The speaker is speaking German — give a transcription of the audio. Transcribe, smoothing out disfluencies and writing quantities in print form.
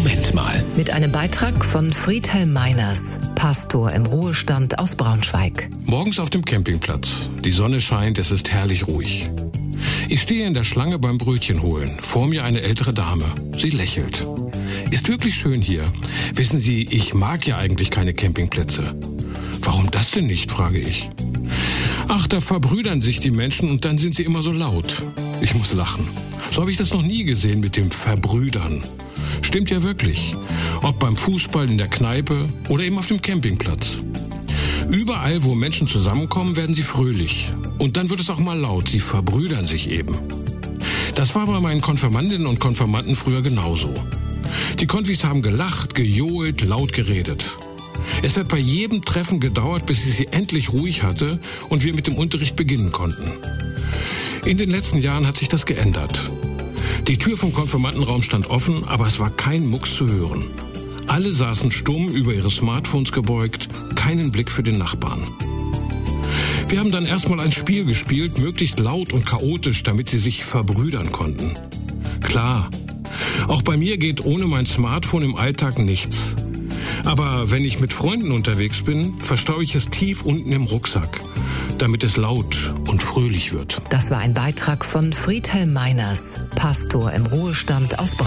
Moment mal. Mit einem Beitrag von Friedhelm Meiners, Pastor im Ruhestand aus Braunschweig. Morgens auf dem Campingplatz. Die Sonne scheint, es ist herrlich ruhig. Ich stehe in der Schlange beim Brötchen holen. Vor mir eine ältere Dame. Sie lächelt. Ist wirklich schön hier. Wissen Sie, ich mag ja eigentlich keine Campingplätze. Warum das denn nicht, frage ich. Ach, da verbrüdern sich die Menschen und dann sind sie immer so laut. Ich muss lachen. So habe ich das noch nie gesehen mit dem Verbrüdern. Stimmt ja wirklich. Ob beim Fußball, in der Kneipe oder eben auf dem Campingplatz. Überall, wo Menschen zusammenkommen, werden sie fröhlich. Und dann wird es auch mal laut. Sie verbrüdern sich eben. Das war bei meinen Konfirmandinnen und Konfirmanden früher genauso. Die Konfis haben gelacht, gejohlt, laut geredet. Es hat bei jedem Treffen gedauert, bis ich sie endlich ruhig hatte und wir mit dem Unterricht beginnen konnten. In den letzten Jahren hat sich das geändert. Die Tür vom Konfirmandenraum stand offen, aber es war kein Mucks zu hören. Alle saßen stumm über ihre Smartphones gebeugt, keinen Blick für den Nachbarn. Wir haben dann erstmal ein Spiel gespielt, möglichst laut und chaotisch, damit sie sich verbrüdern konnten. Klar, auch bei mir geht ohne mein Smartphone im Alltag nichts. Aber wenn ich mit Freunden unterwegs bin, verstaue ich es tief unten im Rucksack, damit es laut und fröhlich wird. Das war ein Beitrag von Friedhelm Meiners, Pastor im Ruhestand aus Braunschweig.